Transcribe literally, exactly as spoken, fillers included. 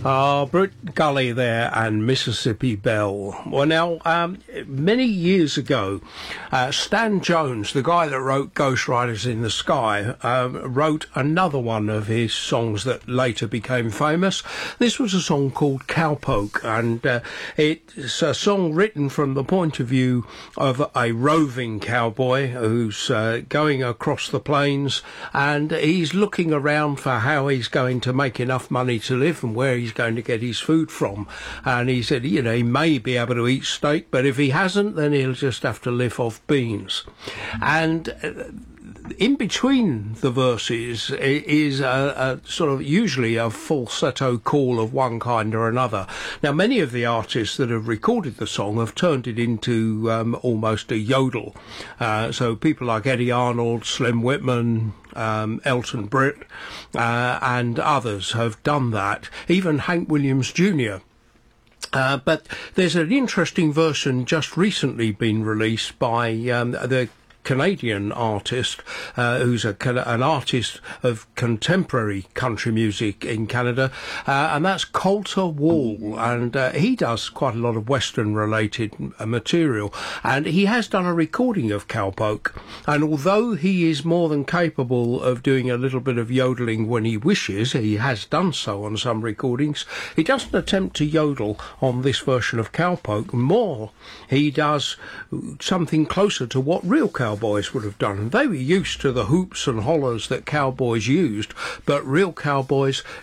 Ah, Britt Gully there and Mississippi Belle. Well, now, um, many years ago, uh, Stan Jones, the guy that wrote Ghost Riders in the Sky, um, wrote another one of his songs that later became famous. This was a song called Cowpoke, and uh, it's a song written from the point of view of a roving cowboy who's uh, going across the plains, and he's looking around for how he's going to make enough money to live and where he's going to get his food from. And he said, you know, he may be able to eat steak, but if he hasn't, then he'll just have to live off beans. And uh, in between the verses is a, a sort of usually a falsetto call of one kind or another. Now, many of the artists that have recorded the song have turned it into um, almost a yodel. Uh, so people like Eddie Arnold, Slim Whitman, Um, Elton Britt, uh, and others have done that, even Hank Williams Junior Uh, but there's an interesting version just recently been released by um, the Canadian artist, uh, who's a, an artist of contemporary country music in Canada, uh, and that's Colter Wall, and uh, he does quite a lot of Western-related uh, material, and he has done a recording of Cowpoke, and although he is more than capable of doing a little bit of yodeling when he wishes, he has done so on some recordings, he doesn't attempt to yodel on this version of Cowpoke. More, he does something closer to what real cowboys Cowboys would have done. They were used to the hoops and hollers that cowboys used, but real cowboys